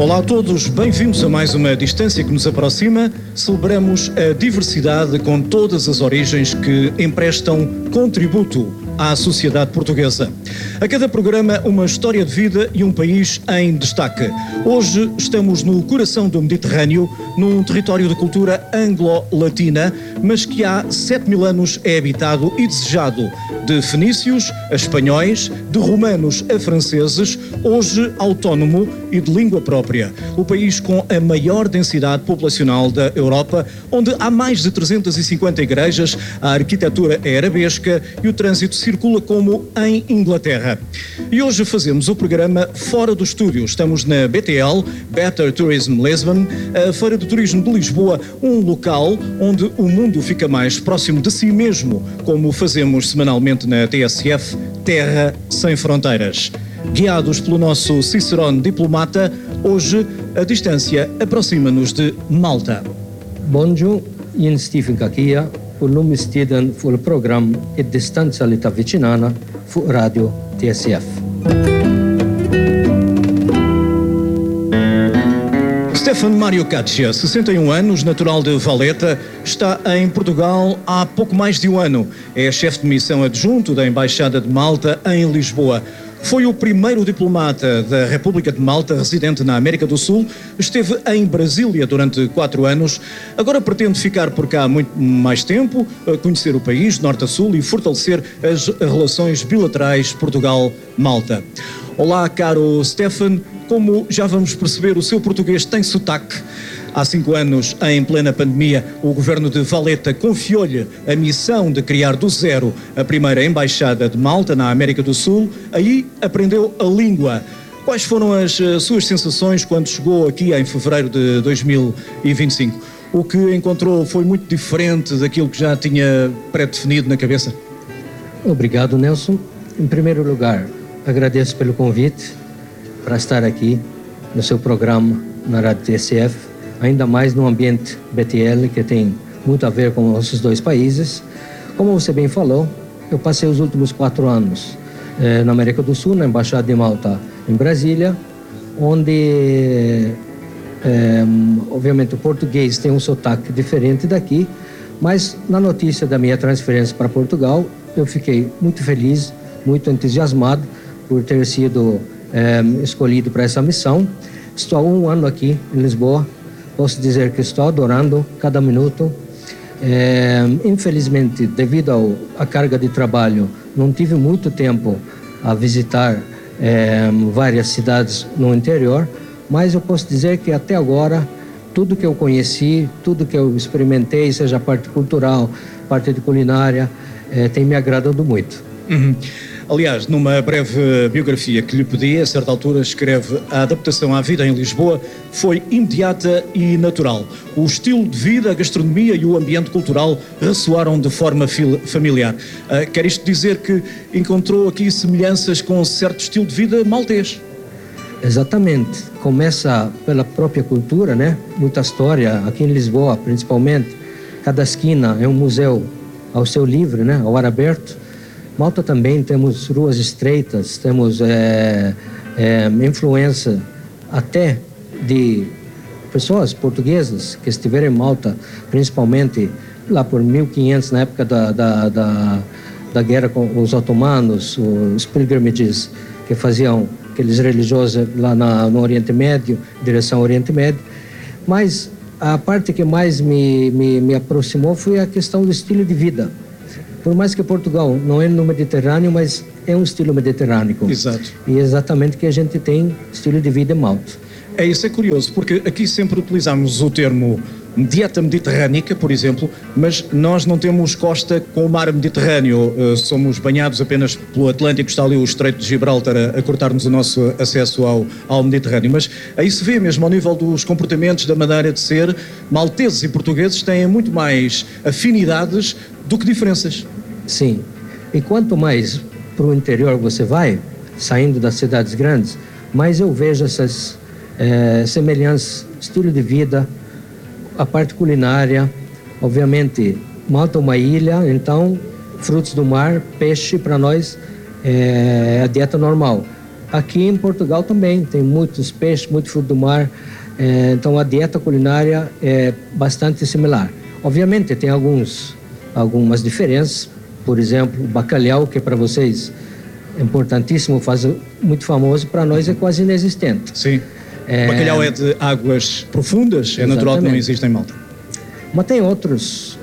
Olá a todos, bem-vindos a mais uma Distância que nos aproxima. Celebramos a diversidade com todas as origens que emprestam contributo à sociedade portuguesa. A cada programa, uma história de vida e um país em destaque. Hoje estamos no coração do Mediterrâneo, num território de cultura anglo-latina, mas que há 7.000 anos é habitado e desejado de fenícios a espanhóis, de romanos a franceses, hoje autónomo e de língua própria. O país com a maior densidade populacional da Europa, onde há mais de 350 igrejas, a arquitetura é arabesca e o trânsito circula como em Inglaterra. E hoje fazemos o programa fora do estúdio. Estamos na BTL, Better Tourism Lisbon, a Feira de Turismo de Lisboa, um local onde o mundo fica mais próximo de si mesmo, como fazemos semanalmente na TSF, Terra Sem Fronteiras. Guiados pelo nosso Cicerone diplomata, hoje a distância aproxima-nos de Malta. Bonjour, in Stephen Kakia, o nome stiden för program e distância lite vicinana för Radio TSF. Stefan Mário Caccia, 61 anos, natural de Valeta, está em Portugal há pouco mais de um ano. É chefe de missão adjunto da Embaixada de Malta em Lisboa. Foi o primeiro diplomata da República de Malta residente na América do Sul, esteve em Brasília durante 4 anos, agora pretende ficar por cá muito mais tempo, conhecer o país, de norte a sul, e fortalecer as relações bilaterais Portugal-Malta. Olá, caro Stefan, como já vamos perceber, o seu português tem sotaque. Há 5 anos, em plena pandemia, o governo de Valeta confiou-lhe a missão de criar do zero a primeira embaixada de Malta na América do Sul. Aí aprendeu a língua. Quais foram as suas sensações quando chegou aqui em fevereiro de 2025? O que encontrou foi muito diferente daquilo que já tinha pré-definido na cabeça? Obrigado, Nelson. Em primeiro lugar, agradeço pelo convite para estar aqui no seu programa na Rádio TSF. Ainda mais no ambiente BTL, que tem muito a ver com nossos dois países. Como você bem falou, eu passei os últimos 4 anos na América do Sul, na Embaixada de Malta, em Brasília, onde, obviamente, o português tem um sotaque diferente daqui, mas na notícia da minha transferência para Portugal, eu fiquei muito feliz, muito entusiasmado por ter sido escolhido para essa missão. Estou há 1 ano aqui em Lisboa. Posso dizer que estou adorando cada minuto. Infelizmente, devido à carga de trabalho, não tive muito tempo a visitar várias cidades no interior, mas eu posso dizer que até agora, tudo que eu conheci, tudo que eu experimentei, seja a parte cultural, parte de culinária, tem me agradado muito. Uhum. Aliás, numa breve biografia que lhe pedi, a certa altura escreve: a adaptação à vida em Lisboa foi imediata e natural. O estilo de vida, a gastronomia e o ambiente cultural ressoaram de forma familiar. Quer isto dizer que encontrou aqui semelhanças com um certo estilo de vida maltês? Exatamente. Começa pela própria cultura, né? Muita história, aqui em Lisboa principalmente. Cada esquina é um museu ao seu livre, né? Ao ar aberto. Malta também temos ruas estreitas, temos influência até de pessoas portuguesas que estiveram em Malta, principalmente lá por 1500, na época da guerra com os otomanos, os pilgrimages que faziam aqueles religiosos lá no Oriente Médio, direção ao Oriente Médio. Mas a parte que mais me aproximou foi a questão do estilo de vida. Por mais que Portugal não é no Mediterrâneo, mas é um estilo mediterrâneo. Exato. E é exatamente que a gente tem estilo de vida em Malta. Isso é curioso, porque aqui sempre utilizamos o termo dieta mediterrânica, por exemplo, mas nós não temos costa com o mar Mediterrâneo. Somos banhados apenas pelo Atlântico, está ali o Estreito de Gibraltar a cortar-nos o nosso acesso ao Mediterrâneo. Mas aí se vê mesmo, ao nível dos comportamentos, da maneira de ser, malteses e portugueses têm muito mais afinidades do que diferenças. Sim. E quanto mais para o interior você vai, saindo das cidades grandes, mais eu vejo essas semelhanças, estilo de vida, a parte culinária. Obviamente, Malta é uma ilha, então frutos do mar, peixe para nós é a dieta normal. Aqui em Portugal também tem muitos peixes, muito fruto do mar, então a dieta culinária é bastante similar. Obviamente tem algumas diferenças, por exemplo, o bacalhau, que para vocês é importantíssimo, muito famoso, para nós é quase inexistente. Sim. O bacalhau é de águas profundas, é natural que não existe em Malta. Mas tem outras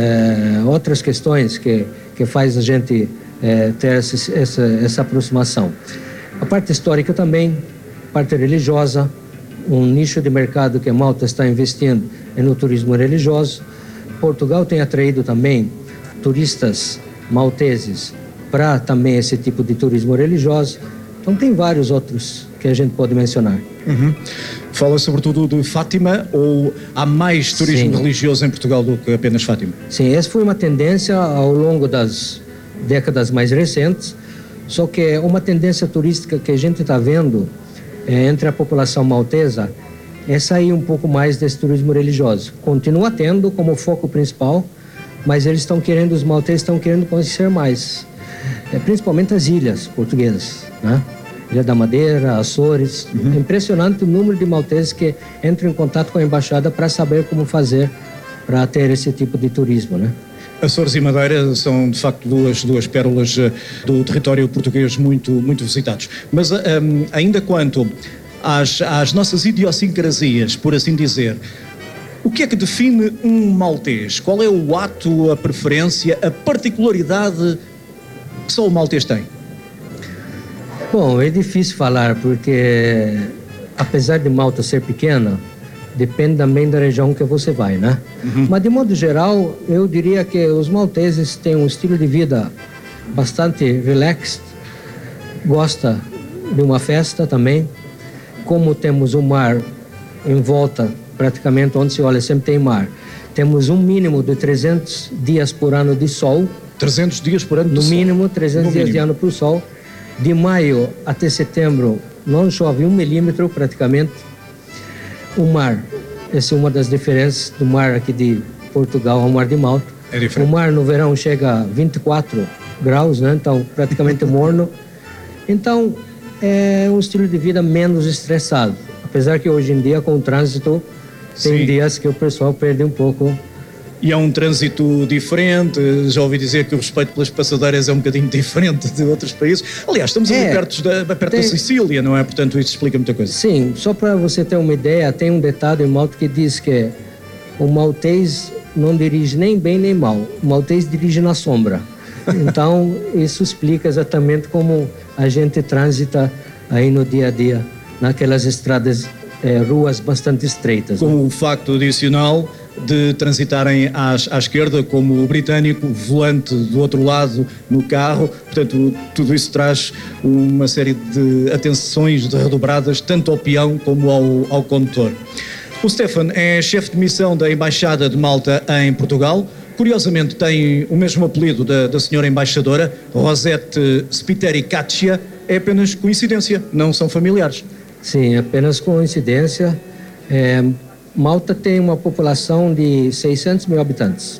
questões que faz a gente ter essa aproximação. A parte histórica também, a parte religiosa, um nicho de mercado que a Malta está investindo é no turismo religioso. Portugal tem atraído também turistas malteses para também esse tipo de turismo religioso. Então tem vários outros que a gente pode mencionar. Uhum. Fala sobretudo de Fátima, ou há mais turismo religioso em Portugal do que apenas Fátima? Sim, essa foi uma tendência ao longo das décadas mais recentes, só que é uma tendência turística que a gente está vendo entre a população maltesa é sair um pouco mais desse turismo religioso. Continua tendo como foco principal, mas os malteses estão querendo conhecer mais, principalmente as ilhas portuguesas, né? Ilha da Madeira, Açores. É impressionante o número de malteses que entram em contato com a embaixada para saber como fazer para ter esse tipo de turismo, né? Açores e Madeira são, de facto, duas pérolas do território português muito visitados. Mas ainda quanto às nossas idiosincrasias, por assim dizer, o que é que define um maltês? Qual é o ato, a preferência, a particularidade que só o maltês tem? Bom, é difícil falar, porque apesar de Malta ser pequena, depende também da região que você vai, né? Mas de modo geral, eu diria que os malteses têm um estilo de vida bastante relaxed, gosta de uma festa também. Como temos um mar em volta, praticamente onde se olha sempre tem mar, temos um mínimo de 300 dias por ano de sol. 300 dias por ano de sol? No mínimo, 300 dias de ano por sol. De maio até setembro não chove 1 milímetro praticamente. O mar, essa é uma das diferenças do mar aqui de Portugal ao mar de Malta. É diferente. O mar no verão chega a 24 graus, né? Então praticamente morno. Então é um estilo de vida menos estressado. Apesar que hoje em dia com o trânsito tem dias que o pessoal perde um pouco. E é um trânsito diferente, já ouvi dizer que o respeito pelas passadeiras é um bocadinho diferente de outros países. Aliás, estamos ali perto da Sicília, não é? Portanto, isso explica muita coisa. Sim, só para você ter uma ideia, tem um ditado em Malta que diz que o maltês não dirige nem bem nem mal, o maltês dirige na sombra. Então, isso explica exatamente como a gente transita aí no dia a dia, naquelas estradas, ruas bastante estreitas. Com o facto adicional de transitarem à esquerda, como o britânico, volante do outro lado no carro. Portanto, tudo isso traz uma série de atenções redobradas, tanto ao peão como ao condutor. O Stefan é chefe de missão da Embaixada de Malta em Portugal. Curiosamente, tem o mesmo apelido da senhora embaixadora, Rosette Spitericaccia. É apenas coincidência, não são familiares. Sim, apenas coincidência. Malta tem uma população de 600 mil habitantes.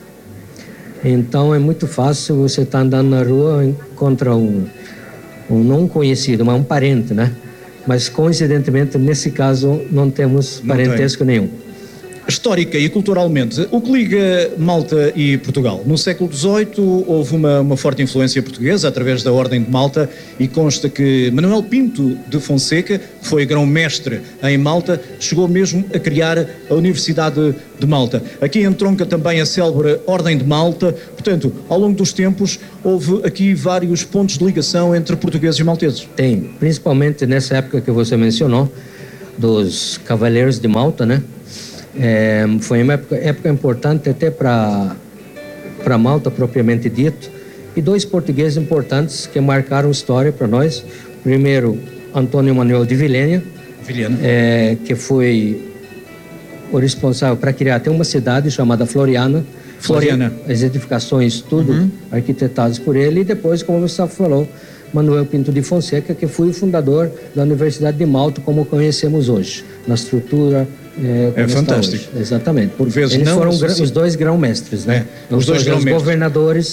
Então é muito fácil você estar andando na rua e encontrar um não conhecido, mas um parente, né? Mas coincidentemente, nesse caso, não temos parentesco nenhum. Histórica e culturalmente, o que liga Malta e Portugal? No século XVIII houve uma forte influência portuguesa através da Ordem de Malta e consta que Manuel Pinto de Fonseca, que foi grão-mestre em Malta, chegou mesmo a criar a Universidade de Malta. Aqui entronca também a célebre Ordem de Malta. Portanto, ao longo dos tempos, houve aqui vários pontos de ligação entre portugueses e malteses. Tem, principalmente nessa época que você mencionou, dos Cavaleiros de Malta, né? Foi uma época importante até para Malta, propriamente dito, e dois portugueses importantes que marcaram história para nós. Primeiro, Antônio Manuel de Vilhena, que foi o responsável para criar até uma cidade chamada Floriana. As edificações, tudo arquitetadas por ele. E depois, como você falou, Manuel Pinto de Fonseca, que foi o fundador da Universidade de Malta, como conhecemos hoje, na estrutura. É fantástico. Exatamente. Por vezes eles não foram os dois grão-mestres, né? Os dois grão-mestres. Os governadores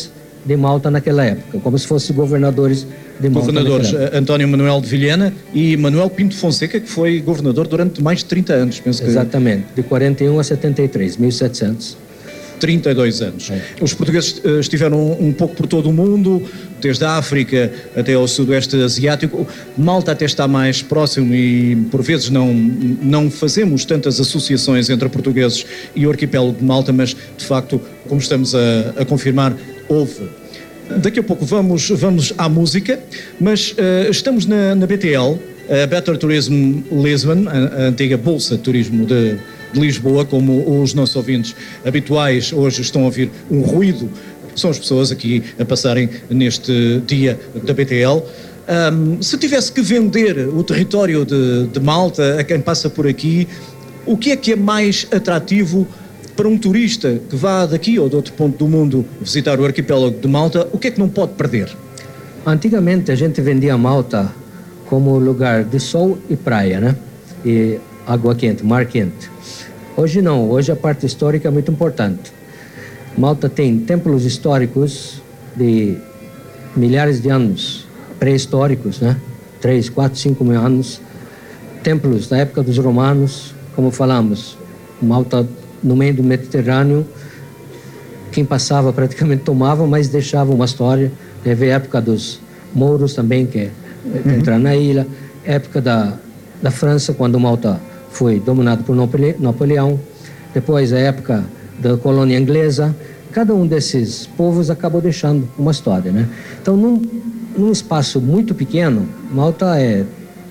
de Malta naquela época, como se fossem governadores de Malta. Governadores António Manuel de Vilhena e Manuel Pinto Fonseca, que foi governador durante mais de 30 anos, penso. Exatamente, de 41 a 73, 1700. 32 anos. Os portugueses estiveram um pouco por todo o mundo, desde a África até ao sudoeste asiático. Malta até está mais próximo e por vezes não fazemos tantas associações entre portugueses e o arquipélago de Malta, mas de facto, como estamos a confirmar, houve. Daqui a pouco vamos à música, mas estamos na BTL, a Better Tourism Lisbon, a antiga Bolsa de Turismo de Lisboa, como os nossos ouvintes habituais hoje estão a ouvir um ruído. São as pessoas aqui a passarem neste dia da BTL. Se tivesse que vender o território de Malta a quem passa por aqui, o que é mais atrativo para um turista que vá daqui ou de outro ponto do mundo visitar o arquipélago de Malta? O que é que não pode perder? Antigamente a gente vendia Malta como lugar de sol e praia, né? E água quente, mar quente. Hoje não, hoje a parte histórica é muito importante. Malta tem templos históricos de milhares de anos, pré-históricos, né? 3, 4, 5 mil anos. Templos da época dos romanos, como falamos, Malta no meio do Mediterrâneo, quem passava praticamente tomava, mas deixava uma história. Teve a época dos mouros também, que entraram na ilha, época da França, quando Malta foi dominado por Napoleão, depois a época da colônia inglesa. Cada um desses povos acabou deixando uma história, né? Então, num espaço muito pequeno, Malta é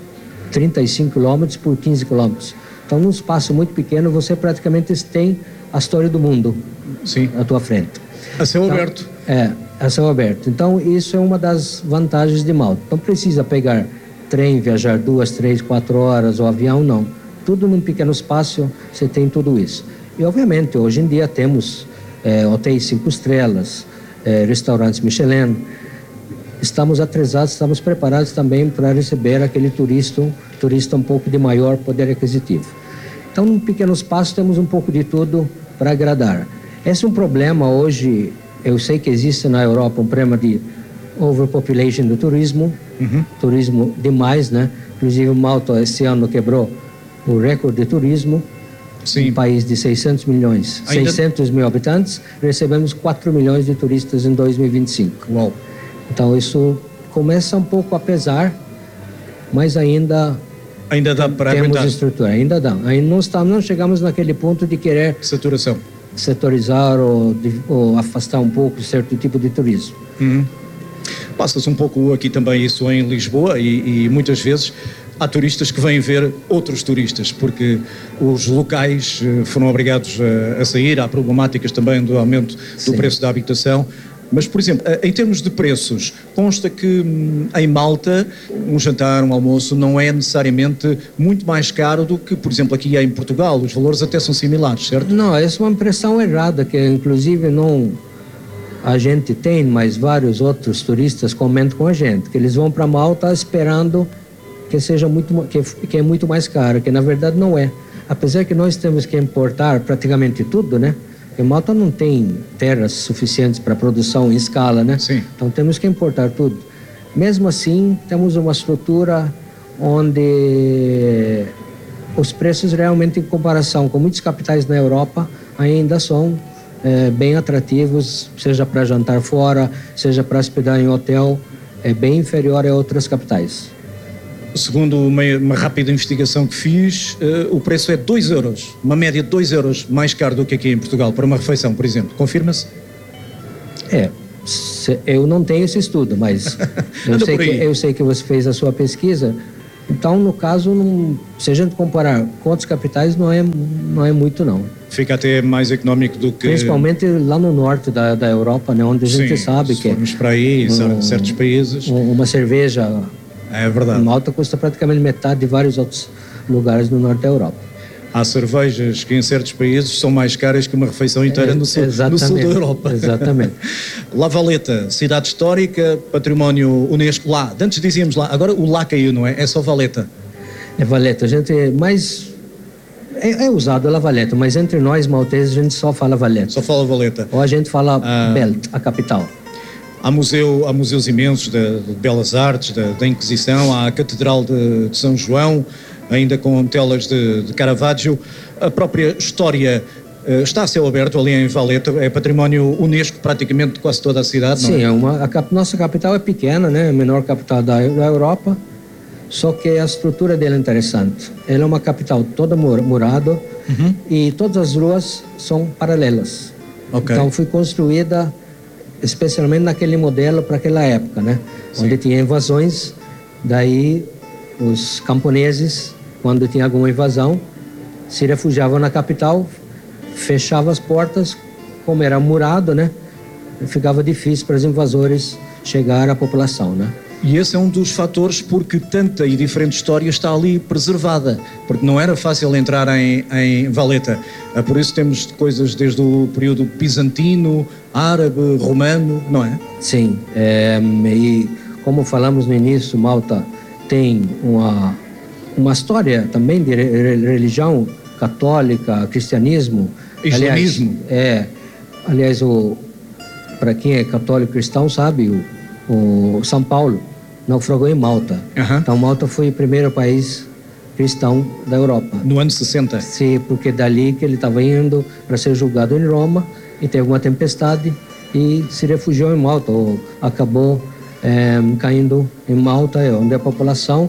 35 quilômetros por 15 quilômetros. Então, num espaço muito pequeno, você praticamente tem a história do mundo. Sim. À tua frente. A céu aberto. A céu aberto. Então, isso é uma das vantagens de Malta. Não precisa pegar trem, viajar 2, 3, 4 horas, ou avião, não. Tudo num pequeno espaço, você tem tudo isso. E, obviamente, hoje em dia temos hotéis 5 estrelas, restaurantes Michelin. Estamos atrasados, estamos preparados também para receber aquele turista um pouco de maior poder aquisitivo. Então, num pequeno espaço, temos um pouco de tudo para agradar. Esse é um problema hoje, eu sei que existe na Europa um problema de overpopulation do turismo, turismo demais, né? Inclusive, Malta, esse ano, quebrou o recorde de turismo. Sim. Um país de 600 milhões, 600 mil habitantes, recebemos 4 milhões de turistas em 2025. Uau! Então, isso começa um pouco a pesar, mas ainda dá para temos aguentar. Estrutura, ainda dá. Ainda não chegamos naquele ponto de querer setorizar ou afastar um pouco certo tipo de turismo. Passa-se um pouco aqui também isso em Lisboa e muitas vezes há turistas que vêm ver outros turistas, porque os locais foram obrigados a sair. Há problemáticas também do aumento do preço da habitação. Mas, por exemplo, em termos de preços, consta que em Malta um jantar, um almoço não é necessariamente muito mais caro do que, por exemplo, aqui em Portugal. Os valores até são similares, certo? Não, essa é uma impressão errada, que inclusive não a gente tem, mas vários outros turistas comentam com a gente, que eles vão para Malta esperando que seja que é muito mais caro, que na verdade não é. Apesar que nós temos que importar praticamente tudo, né? Porque Malta não tem terras suficientes para produção em escala, né? Sim. Então temos que importar tudo. Mesmo assim, temos uma estrutura onde os preços realmente, em comparação com muitas capitais na Europa, ainda são bem atrativos, seja para jantar fora, seja para hospedar em hotel, é bem inferior a outras capitais. Segundo uma rápida investigação que fiz, o preço é 2 euros, uma média de 2 euros mais caro do que aqui em Portugal, para uma refeição, por exemplo. Confirma-se? Eu não tenho esse estudo, mas eu sei que você fez a sua pesquisa. Então, no caso, se a gente comparar com outras capitais, não é muito, não. Fica até mais económico do que... Principalmente lá no norte da Europa, né, onde a gente sabe que... Formos para aí, certos países... Uma cerveja... É verdade. Malta custa praticamente metade de vários outros lugares no norte da Europa. Há cervejas que em certos países são mais caras que uma refeição inteira no sul da Europa. Exatamente. La Valeta, cidade histórica, património Unesco. Lá, antes dizíamos lá, agora o lá caiu, não é? É só Valeta. É Valeta, a gente mais... É usado a La Valeta, mas entre nós malteses a gente só fala Valeta. Só fala Valeta. Ou a gente fala Belt, a capital. Há museus imensos de Belas Artes, da Inquisição, há a Catedral de São João, ainda com telas de Caravaggio. A própria história está a céu aberto ali em Valletta, é património Unesco praticamente de quase toda a cidade, não é? Sim, nossa capital é pequena, né? A menor capital da Europa, só que a estrutura dela é interessante. Ela é uma capital toda murada e todas as ruas são paralelas. Okay. Então foi construída especialmente naquele modelo para aquela época, né? Sim. Onde tinha invasões, daí os camponeses, quando tinha alguma invasão, se refugiavam na capital, fechavam as portas, como era murado, né? Ficava difícil para os invasores chegar à população, né? E esse é um dos fatores porque tanta e diferente história está ali preservada, porque não era fácil entrar em Valletta. Por isso temos coisas desde o período bizantino, árabe, romano, não é? Sim, e como falamos no início, Malta tem uma história também de religião católica, cristianismo. Islamismo. Aliás, para quem é católico cristão sabe, o São Paulo naufragou em Malta. Então Malta foi o primeiro país cristão da Europa. No ano 60? Sim, porque dali que ele estava indo para ser julgado em Roma e teve uma tempestade e se refugiou em Malta, ou acabou caindo em Malta, onde a população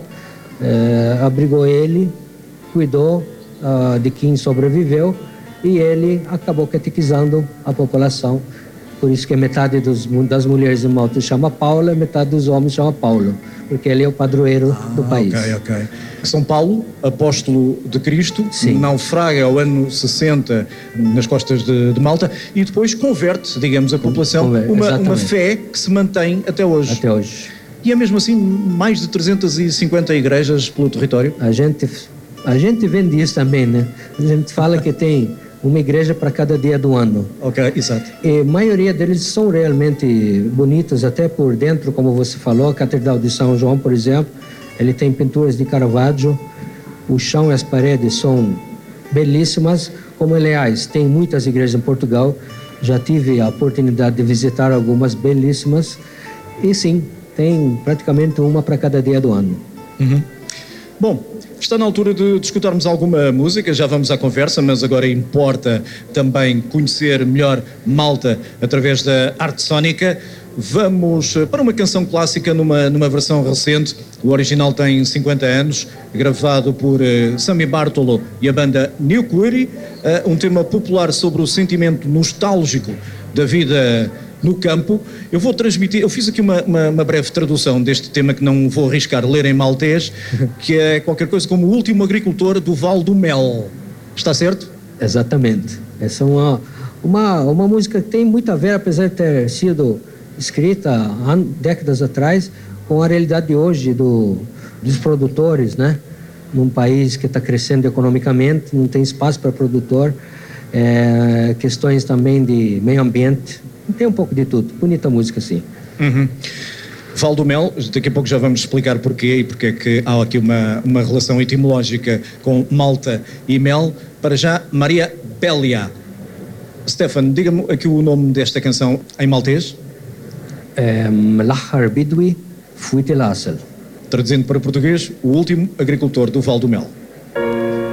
abrigou ele, cuidou de quem sobreviveu e ele acabou catequizando a população. Por isso que metade das mulheres em Malta chama Paula e metade dos homens chama Paulo, porque ele é o padroeiro do país. Ok. São Paulo, apóstolo de Cristo, naufraga ao ano 60 nas costas de Malta e depois converte, digamos, a população, uma fé que se mantém até hoje. Até hoje. E é mesmo assim mais de 350 igrejas pelo território? A gente vende isso também, né? A gente fala que tem uma igreja para cada dia do ano. Ok, exato. E a maioria deles são realmente bonitas, até por dentro, como você falou, a Catedral de São João, por exemplo, ele tem pinturas de Caravaggio, o chão e as paredes são belíssimas, como aliás, tem muitas igrejas em Portugal, já tive a oportunidade de visitar algumas belíssimas, e sim, tem praticamente uma para cada dia do ano. Bom, está na altura de escutarmos alguma música, já vamos à conversa, mas agora importa também conhecer melhor Malta através da arte sónica. Vamos para uma canção clássica numa versão recente. O original tem 50 anos, gravado por Sammy Bartolo e a banda New Query, um tema popular sobre o sentimento nostálgico da vida no campo. Eu vou transmitir, eu fiz aqui uma breve tradução deste tema que não vou arriscar ler em maltês, que é qualquer coisa como o último agricultor do Val do Mel. Está certo? Exatamente. Essa é uma música que tem muito a ver, apesar de ter sido escrita há décadas atrás, com a realidade de hoje dos produtores, né? Num país que está crescendo economicamente, não tem espaço para produtor, questões também de meio ambiente. Tem um pouco de tudo. Bonita música, sim. Val do Mel, daqui a pouco já vamos explicar porquê e porque é que há aqui uma relação etimológica com Malta e mel. Para já, Maria Bélia. Stefan, diga-me aqui o nome desta canção em maltês. Mlahar Bidwi Fuite Lassel. Traduzindo para português, o último agricultor do Val do Mel.